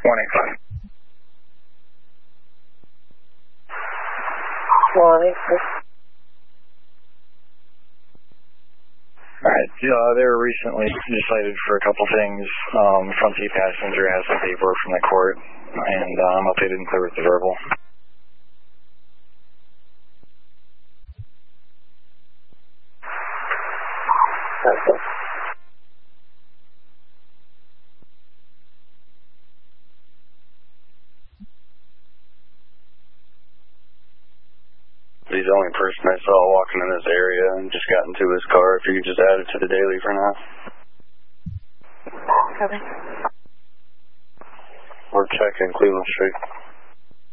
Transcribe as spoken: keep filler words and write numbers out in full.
one eight five. one eight five. Alright, uh, they were recently cited for a couple things. Um, front seat passenger has some paperwork from the court, and uh, I'm updated and clear with the verbal. Okay. He's the only person I saw walking in this area and just got into his car. If you could just add it to the daily for now. Okay. We're checking Cleveland Street.